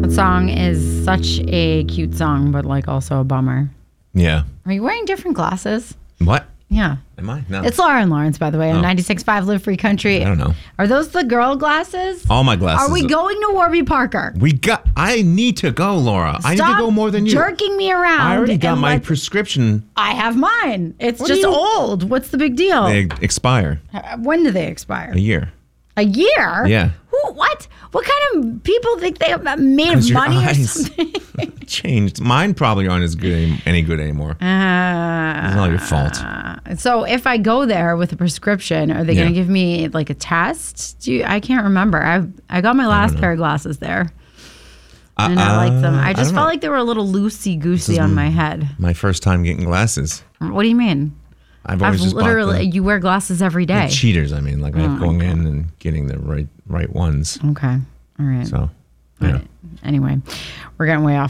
That song is such a cute song, but like also a bummer. Yeah. Are you wearing different glasses? What? Yeah. Am I? No. It's Laura and Lawrence, by the way, on 96.5 Live Free Country. I don't know. Are those the girl glasses? All my glasses. Are we going to Warby Parker? I need to go, Laura. I need to go more than you. Jerking me around. I already got my prescription. I have mine. It's What just do you- old. What's the big deal? They expire When do they expire? a year. A year? Yeah. Who? What? What kind of people think they are made of Your money or eyes something? changed. Mine probably aren't as good any good anymore. It's not your fault. So if I go there with a prescription, are they going to give me like a test? I can't remember. I got my last pair of glasses there. And I liked them. I just felt like they were a little loosey-goosey on my head. My first time getting glasses. What do you mean? I've always just literally, you wear glasses every day. Cheaters, I mean, like I'm going in and getting the right ones. Okay. All right. So, yeah. Anyway, we're getting way off